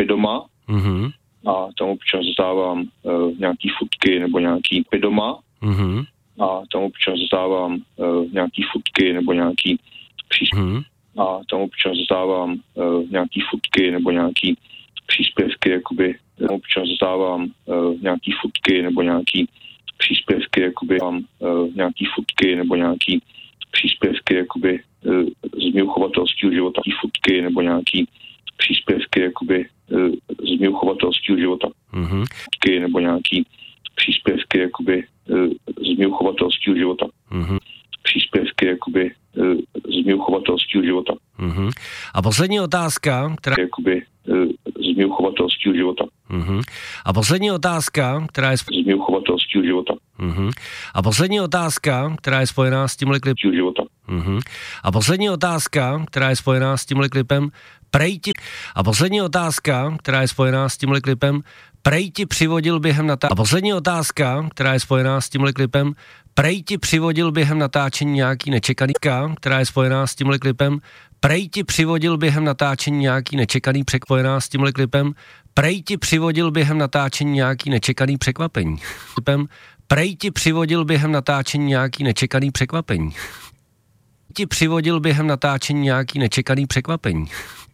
doma a tam občas zdávám nějaký fotky nebo nějaký doma a tam občas zdávám nějaký fotky nebo nějaký a tam občas zdávám nějaký fotky nebo nějaký příspěvky, jakoby občas zdávám nějaký fotky nebo nějaký příspěvky, jakoby nějaký fotky nebo nějaký příspěvky, jakoby z mého chovatelského života, fotky nebo nějaký příspěvky, jakoby z mého chovatelského života, fotky nebo nějaký příspěvky, jakoby z mého chovatelského života, příspěvky, jakoby z mého chovatelského života. A poslední otázka, která jakoby z mého chovatelského života. A poslední otázka, která je z mého chovatelského života. A poslední otázka, která je spojená s tímhle klipem. Života. A poslední otázka, která je spojená s tímhle klipem. A poslední otázka, která je spojená s tímhle klipem. Prej ti přivodil během natáčení. A poslední otázka, která je spojená s tímhle klipem. Prej ti přivodil během natáčení nějaký nečekaný, která je spojená s tímhle klipem. Prej ti přivodil během natáčení nějaký nečekaný překvapená s tímhle klipem. Prej ti přivodil během natáčení nějaký nečekaný překvapení. Prej ti přivodil během natáčení nějaký nečekaný překvapení. Ti přivodil během natáčení nějaký nečekaný překvapení.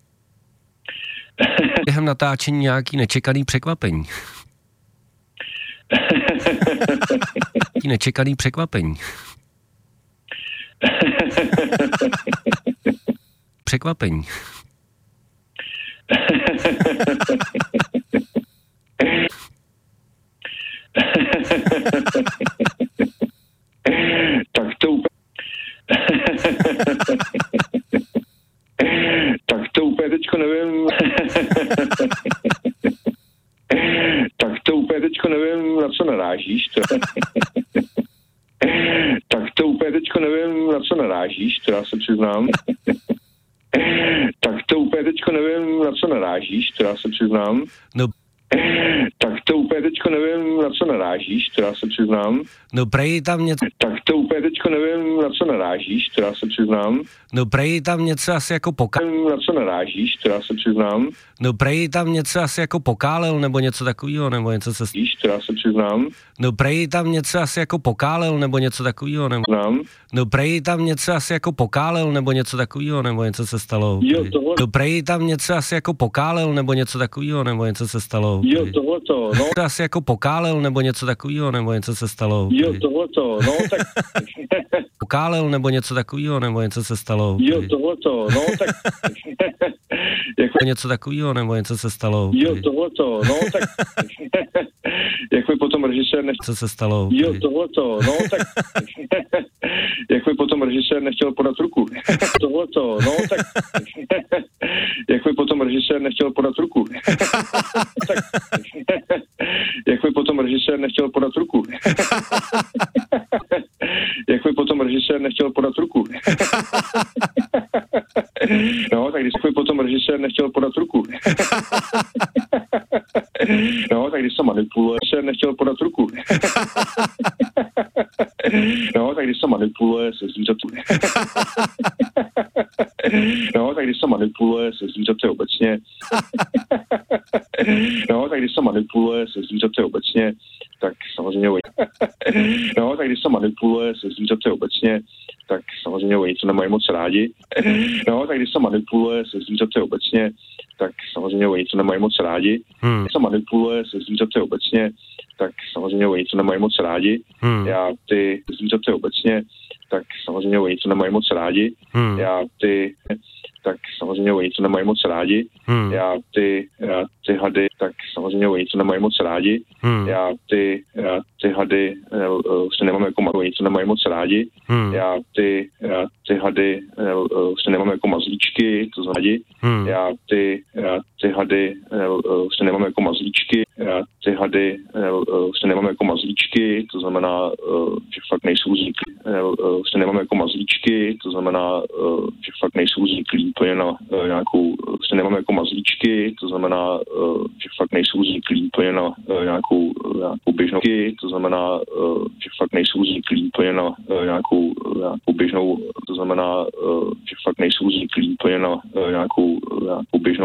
Během natáčení nějaký nečekaný překvapení. Nečekaný překvapení. Překvapení. Tak to úplně teďko nevím. Tak to úplně teďko nevím, na co narážíš. Tak to úplně teďko nevím, na co narážíš, to já se přiznám. Tak to úplně teďko nevím, na co narážíš, to já se přiznám. No. Tak to úplně teďko nevím, na co narážíš, to já se přiznám. No prej tam něco. Tak to úplně teďko nevím, na co narážíš, to já se přiznám. No prej tam něco asi jako Na co narážíš, to já se přiznám. No prej tam něco asi jako pokálel, nebo něco takového, nebo něco se... To já se přiznám. No prej tam něco asi jako pokálel, nebo něco takového, nebo... No prej tam něco asi jako pokálel, nebo něco takového, nebo něco se stalo. No prej tam něco asi jako pokálel, nebo něco takového, nebo něco se stalo. Jo, tohleto, no. Asi jako pokálel, nebo něco takového, nebo něco se stalo. Jo, tohleto, no, tak... Pokálel, nebo něco takového, nebo něco se stalo. Jo, tohleto, no, tak... Jako... Něco takového, nebo něco se stalo. Jo, tohleto, no, tak... Jak mi potom režisér Co se stalo. Jo, tohleto, no, tak... Jak mi potom režisér nechtěl podat ruku. Tohleto, no, tak... Jak mi potom režisér nechtěl podat ruku. Tak... Jak mi potom režisér nechtěl podat ruku. Jak mi potom režisér nechtěl podat ruku. No, tak když mi potom režisér nechtěl podat ruku. No, tak když se manipuluje, se nechtěl podat ruku. No, tak když se manipuluje se zvířaty. No, tak když se manipuluje se zvířaty obecně. No, tak když se manipuluje se zvířaty obecně, tak samozřejmě no, tak když se manipuluje se zvířaty obecně, tak samozřejmě oni to nemají moc rádi. No, tak když se manipuluje se zvířaty obecně, tak samozřejmě oni to nemají moc rádi. Když se manipuluje se zvířaty obecně, tak samozřejmě oni to nemají moc rádi. Já ty zvířaty obecně, tak samozřejmě oni to nemají moc rádi. Já ty tak samozřejmě oni to nemají moc rádi. Já ty hady, tak samozřejmě oni to nemají moc rádi. Já ty hady se nemám jako oni to nemají moc rádi. Já ty hady se nemám jako mazlíčky, to znamená já ty hady se nemám jako mazlíčky. Já ty hady se nemám jako mazlíčky, to znamená, že fakt nejsou zvyklí. Se nemám jako mazlíčky, to znamená, že fakt nejsou zvyklí úplně na nějakou, se nemám jako mazlíčky, to znamená, že fakt nejsou zvyklí úplně na nějakou běžnou, to znamená, že fakt nejsou zvyklí úplně na nějakou běžnou, to znamená, že fakt nejsou zvyklí úplně na nějakou běžnou